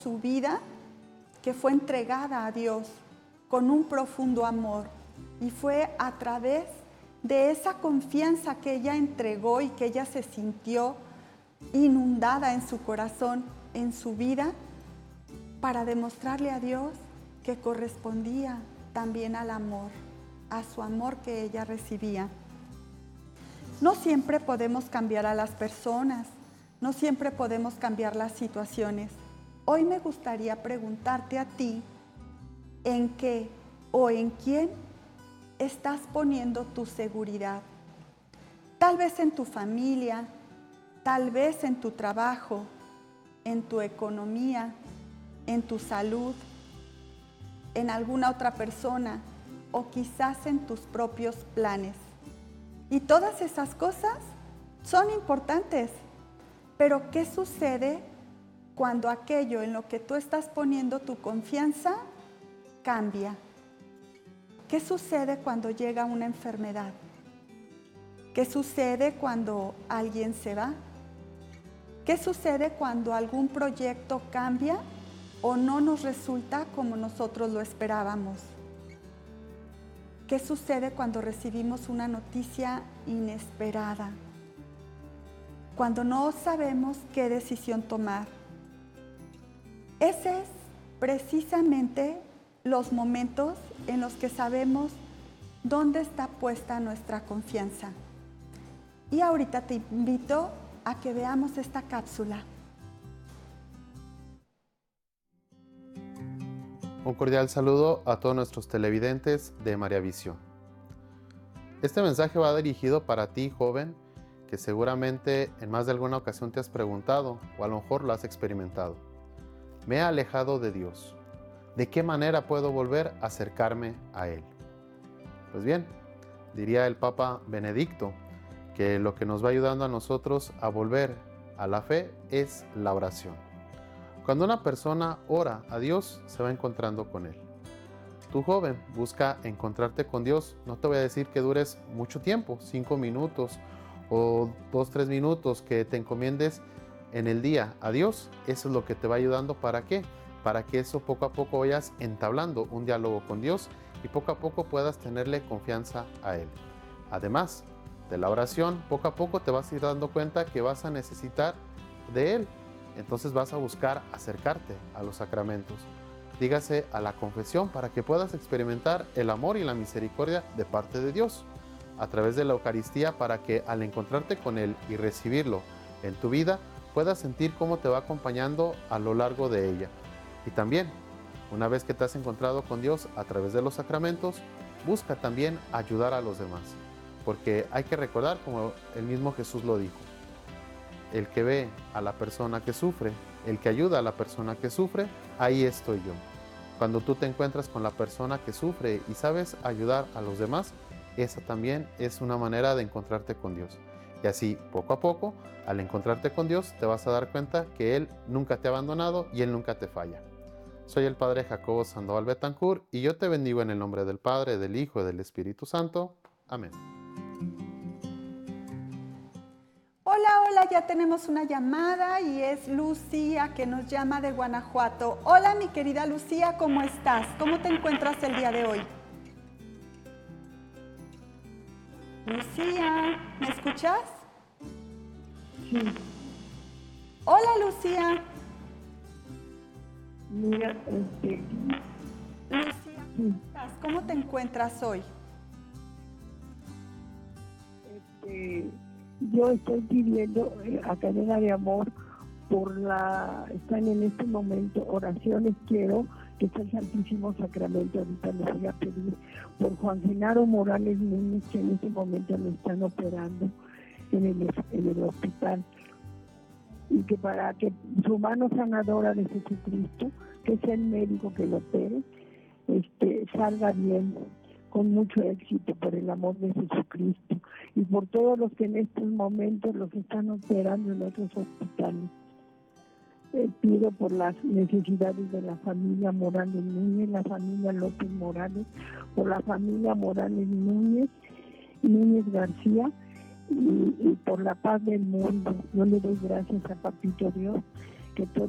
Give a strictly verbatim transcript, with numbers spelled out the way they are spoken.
su vida que fue entregada a Dios con un profundo amor. Y fue a través de esa confianza que ella entregó y que ella se sintió inundada en su corazón, en su vida, para demostrarle a Dios que correspondía también al amor, a su amor que ella recibía. No siempre podemos cambiar a las personas, no siempre podemos cambiar las situaciones. Hoy me gustaría preguntarte a ti, ¿en qué o en quién estás poniendo tu seguridad? Tal vez en tu familia, tal vez en tu trabajo, en tu economía, en tu salud, en alguna otra persona o quizás en tus propios planes. Y todas esas cosas son importantes, pero ¿qué sucede cuando aquello en lo que tú estás poniendo tu confianza cambia? ¿Qué sucede cuando llega una enfermedad? ¿Qué sucede cuando alguien se va? ¿Qué sucede cuando algún proyecto cambia o no nos resulta como nosotros lo esperábamos? ¿Qué sucede cuando recibimos una noticia inesperada? Cuando no sabemos qué decisión tomar. Ese es precisamente los momentos en los que sabemos dónde está puesta nuestra confianza. Y ahorita te invito a que veamos esta cápsula. Un cordial saludo a todos nuestros televidentes de María Visión. Este mensaje va dirigido para ti, joven, que seguramente en más de alguna ocasión te has preguntado o a lo mejor lo has experimentado. Me he alejado de Dios. ¿De qué manera puedo volver a acercarme a Él? Pues bien, diría el Papa Benedicto que lo que nos va ayudando a nosotros a volver a la fe es la oración. Cuando una persona ora a Dios, se va encontrando con Él. Tú, joven, busca encontrarte con Dios. No te voy a decir que dures mucho tiempo, cinco minutos o dos, tres minutos, que te encomiendes en el día a Dios. Eso es lo que te va ayudando. ¿Para qué? Para que eso poco a poco vayas entablando un diálogo con Dios y poco a poco puedas tenerle confianza a Él. Además de la oración, poco a poco te vas a ir dando cuenta que vas a necesitar de Él. Entonces vas a buscar acercarte a los sacramentos, dígase a la confesión, para que puedas experimentar el amor y la misericordia de parte de Dios, a través de la Eucaristía, para que al encontrarte con Él y recibirlo en tu vida, puedas sentir cómo te va acompañando a lo largo de ella. Y también, una vez que te has encontrado con Dios a través de los sacramentos, busca también ayudar a los demás, porque hay que recordar, como el mismo Jesús lo dijo, el que ve a la persona que sufre, el que ayuda a la persona que sufre, ahí estoy yo. Cuando tú te encuentras con la persona que sufre y sabes ayudar a los demás, esa también es una manera de encontrarte con Dios. Y así, poco a poco, al encontrarte con Dios, te vas a dar cuenta que Él nunca te ha abandonado y Él nunca te falla. Soy el Padre Jacobo Sandoval Betancourt y yo te bendigo en el nombre del Padre, del Hijo y del Espíritu Santo. Amén. Hola, hola, ya tenemos una llamada y es Lucía que nos llama de Guanajuato. Hola, mi querida Lucía, ¿cómo estás? ¿Cómo te encuentras el día de hoy? Lucía, ¿me escuchas? Sí. Hola, Lucía. Mira, este, Lucía, sí, ¿cómo te encuentras hoy? este, yo estoy pidiendo eh, a Cadena de Amor por la, están en este momento oraciones, quiero que está el Santísimo Sacramento, ahorita les voy a pedir por Juan Genaro Morales Núñez, que en este momento lo están operando en el, en el hospital, y que para que su mano sanadora de Jesucristo, que es el médico que lo opere, este, salga bien, con mucho éxito, por el amor de Jesucristo, y por todos los que en estos momentos los están operando en otros hospitales. Eh, pido por las necesidades de la familia Morales Núñez, la familia López Morales, por la familia Morales Núñez, Núñez García, y, y por la paz del mundo. Yo le doy gracias a Papito Dios, que todo